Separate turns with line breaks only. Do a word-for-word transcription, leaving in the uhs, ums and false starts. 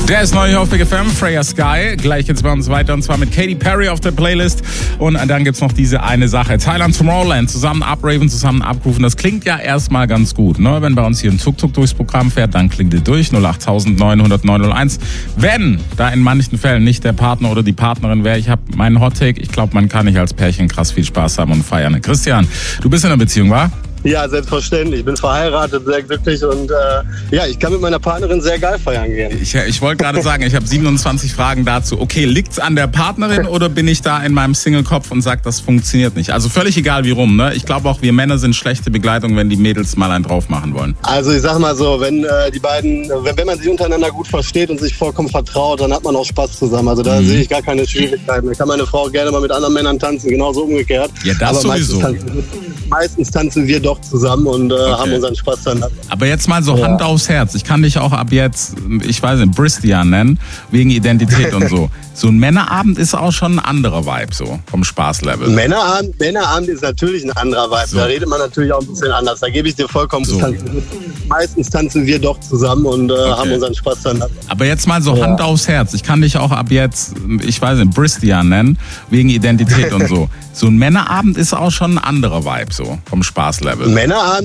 Der ist neu hier auf Big F M, Freya Sky. Gleich geht's bei uns weiter und zwar mit Katy Perry auf der Playlist. Und dann gibt's noch diese eine Sache. Thailand Tomorrowland, zusammen abraven, zusammen abrufen. Das klingt ja erstmal ganz gut, ne? Wenn bei uns hier ein Tuk-Tuk durchs Programm fährt, dann klingt ihr durch. null acht neun null null neun null eins. Wenn da in manchen Fällen nicht der Partner oder die Partnerin wäre, ich habe meinen Hottake. Ich glaube, man kann nicht als Pärchen krass viel Spaß haben und feiern. Christian, du bist in einer Beziehung, wa?
Ja, selbstverständlich. Ich bin verheiratet, sehr glücklich und äh, ja, ich kann mit meiner Partnerin sehr geil feiern gehen.
Ich, ich wollte gerade sagen, ich habe siebenundzwanzig Fragen dazu. Okay, liegt's an der Partnerin oder bin ich da in meinem Single-Kopf und sage, das funktioniert nicht? Also völlig egal wie rum, ne? Ich glaube auch, wir Männer sind schlechte Begleitung, wenn die Mädels mal einen drauf machen wollen.
Also ich sag mal so, wenn äh, die beiden, wenn, wenn man sich untereinander gut versteht und sich vollkommen vertraut, dann hat man auch Spaß zusammen. Also da mhm. sehe ich gar keine Schwierigkeiten. Da kann meine Frau gerne mal mit anderen Männern tanzen, genauso umgekehrt.
Ja, das
Aber
sowieso.
Meistens tanzen, meistens tanzen wir doch zusammen und äh, okay. haben unseren Spaß dann.
Aber jetzt mal so ja. Hand aufs Herz. Ich kann dich auch ab jetzt, ich weiß nicht, Bristian nennen, wegen Identität und so. So ein Männerabend ist auch schon ein anderer Vibe, so vom Spaßlevel.
Männerabend, Männerabend ist natürlich ein anderer Vibe. So. Da redet man natürlich auch ein bisschen anders. Da gebe ich dir vollkommen so. Tanzen. Meistens tanzen wir doch zusammen und äh, okay. haben unseren Spaß dann.
Aber jetzt mal so ja. Hand aufs Herz. Ich kann dich auch ab jetzt, ich weiß nicht, Bristian nennen, wegen Identität und so. So ein Männerabend ist auch schon ein anderer Vibe, so vom Spaßlevel.
Männerabend